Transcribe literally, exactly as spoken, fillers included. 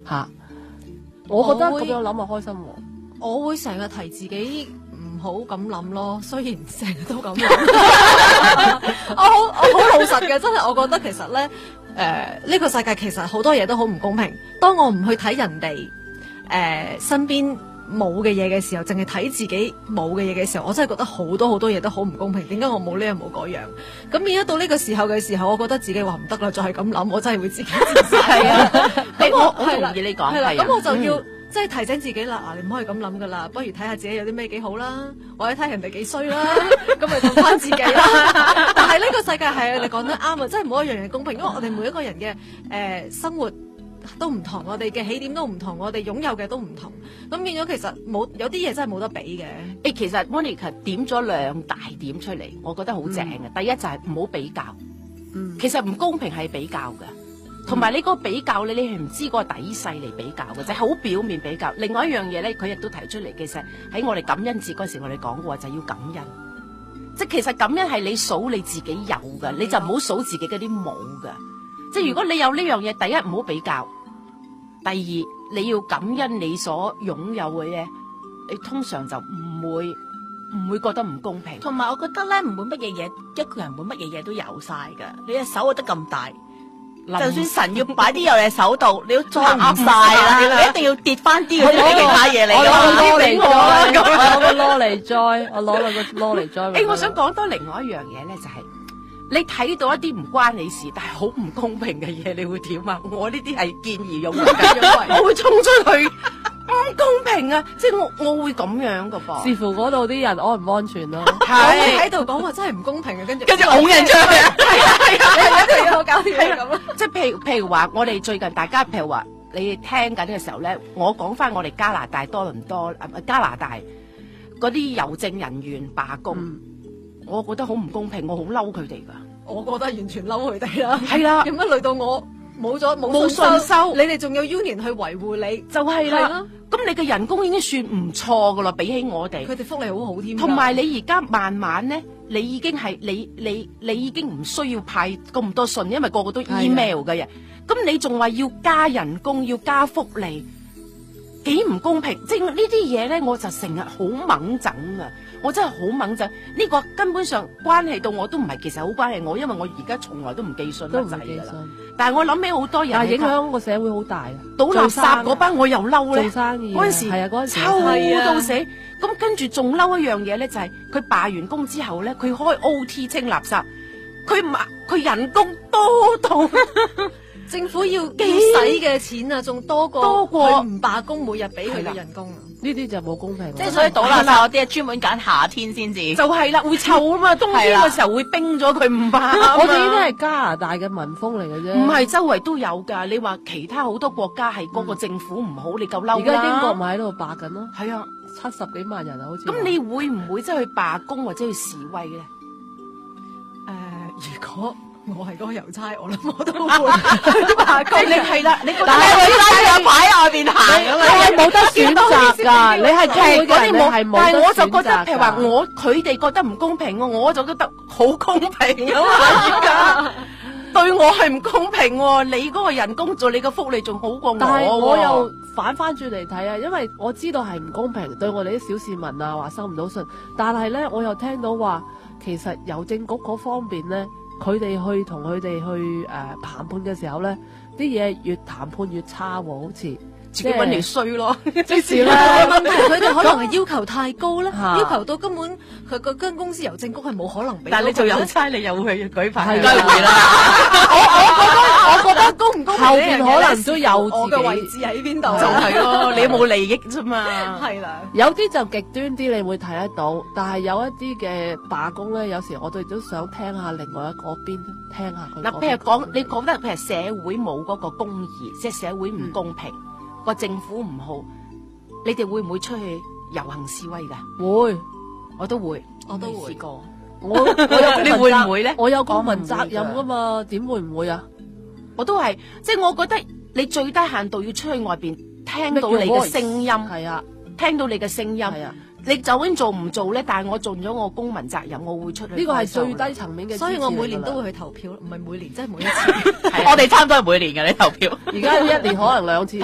吓。我覺得咁樣諗啊開心喎。 我會成日提自己唔好咁諗咯，雖然成日都咁諗。我好我好老實嘅，真係我覺得其實咧，誒、呃、呢、呢個世界其實好多嘢都好唔公平。當我唔去睇人哋誒、呃、身邊冇嘅嘢嘅時候，淨係睇自己冇嘅嘢嘅時候，我真係覺得好多好多嘢都好唔公平。點解我冇呢樣冇嗰樣？咁變咗到呢個時候嘅時候，我覺得自己話唔得啦，再係咁諗，我真係會自己自殺啊！咁我我同意你講係啦，咁我就要。 嗯即係提醒自己啦，嗱，你唔可以咁諗噶啦，不如睇下自己有啲咩幾好啦，或者睇人哋幾衰啦，咁咪做翻自己啦。但係呢個世界係你講得啱啊，真係冇一樣嘢公平，因為我哋每一個人嘅誒、呃、生活都唔同，我哋嘅起點都唔同，我哋擁有嘅都唔同，咁變咗其實冇有啲嘢真係冇得比嘅。 誒，其實 Monica 點咗兩大點出嚟，我覺得好正嘅。嗯、第一就係唔好比較，嗯、其實唔公平係比較嘅。同埋你嗰個比較咧，你係唔知嗰個底細嚟比較嘅啫，好表面比較。另外一樣嘢咧，佢亦都提出嚟，其實喺我哋感恩節嗰時，我哋講過就係要感恩。即係其實感恩係你數你自己有嘅，你就唔好數自己嗰啲冇嘅。即係如果你有呢樣嘢，第一唔好比較，第二你要感恩你所擁有嘅嘢，你通常就唔會唔會覺得唔公平。 同埋我覺得咧，唔會乜嘢嘢，一個人唔會乜嘢嘢都有晒㗎。你隻手得咁大。就算神要擺啲有你手度，你都裝唔晒啦，你一定要跌翻啲嘅其他嘢嚟。 我攞個嚟栽，我攞個攞嚟栽，我攞個攞嚟栽。 誒，我想講多另外一樣嘢咧，就係你睇到一啲唔關你事，但係好唔公平嘅嘢，你會點啊？我呢啲係見義勇為，我會衝出去。唔公平啊！即係我我會咁樣噶噃， 視乎嗰度啲人安唔安全咯。 我會喺度講話真係唔公平嘅，跟住跟住拱人出去， 係啊係啊，一定要我搞掂係咁。 即係譬如譬如話，我哋最近大家譬如話，你聽緊嘅時候咧，我講翻我哋加拿大多倫多啊加拿大嗰啲郵政人員罷工，嗯、我覺得好唔公平，我好嬲佢哋噶。 我覺得完全嬲佢哋啦。 係啦， 點解累到我？冇咗冇信收，你哋仲有 union 去維護你， 就係啦。咁你嘅人工已經算唔錯噶啦，比起我哋， 佢哋福利好好添。 同埋你而家慢慢咧，你已經係你你你已經唔需要派咁多信，因為個個都 email 嘅人。咁你仲話要加人工，要加福利，幾唔公平？即係呢啲嘢咧，我就成日好猛整啊！我真係好猛整，呢個根本上關係到我都唔係，其實好關係我，因為我而家從來都唔寄信， 都唔寄信。 但係我諗起好多人， 但係影響個社會好大啊！ 倒垃圾嗰班我又嬲咧， 做生意嗰陣時係啊，嗰陣時臭到死。咁跟住仲嬲一樣嘢咧，就係佢罷完工之後咧，佢開 O T 清垃圾，佢賣佢人工多到。 政府要幾使嘅錢啊，仲多過多過佢唔罷工，每日俾佢嘅人工啊！ 呢啲就冇公平。 即係所以倒垃圾嗰啲係專門揀夏天先至。 就係啦，會臭啊嘛，冬天嘅時候會冰咗佢唔罷。 我哋呢啲係加拿大嘅民風嚟嘅啫。 唔係周圍都有㗎，你話其他好多國家係嗰個政府唔好，你夠嬲啦。 而家英國咪喺度罷緊咯。 係啊， 七十幾萬人啊，好似。 咁你會唔會即係去罷工或者去示威咧？ 誒，如果我係嗰個郵差，我諗我都會去罷工。 你係啦，你但係佢拉住個牌喺外邊行咁你係冇得選擇㗎，你係聽嗰啲冇係冇。 但係我就覺得，譬如話我佢哋覺得唔公平，我就覺得好公平啊嘛！而家對我係唔公平喎，你嗰個人工做你個福利仲好過我。 但係我又反翻轉嚟睇啊，因為我知道係唔公平，對我哋啲小市民啊話收唔到信，但係咧我又聽到話，其實郵政局嗰方面咧。佢哋去同佢哋去誒、呃、談判嘅時候咧，啲嘢越談判越差喎，好似自己揾條衰咯。 即是咧， 問題佢哋可能係要求太高咧，要求到根本佢嗰間公司郵政局係冇可能俾。 但係你做郵差，你又會舉牌， 梗係會啦。 我我覺得我覺得公唔公平後邊可能都有自己我嘅位置喺邊度， 就係咯，你冇利益啫嘛。 係啦， 有啲就極端啲，你會睇得到，但係有一啲嘅罷工咧，有時我哋都想聽下另外一個邊，聽下佢。 嗱，譬如講，你覺得譬如社會冇嗰個公義，即係社會唔公平，個政府唔好，你哋會唔會出去遊行示威噶？ 會， 我都會， 我都會試過。 我我有你會唔會咧？ 我有公民責任噶嘛，點會唔會啊？ 我都係，即係我覺得你最低限度要出去外邊聽到你嘅聲音， 係啊， 聽到你嘅聲音，係啊。你究竟做唔做咧？但係我盡咗我公民責任，我會出去。 呢個係最低層面嘅， 所以我每年都會去投票，唔係每年，即係每一次。 我哋差唔多係每年嘅，你投票。 而家一年可能兩次。